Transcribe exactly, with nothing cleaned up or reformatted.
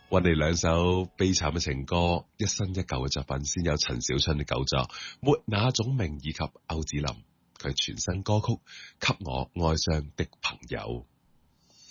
搵嚟兩首悲慘嘅情歌，一新一舊嘅作品，先有陳小春嘅舊作《沒那種命》以及歐子林佢全新歌曲《給我哀傷的朋友》。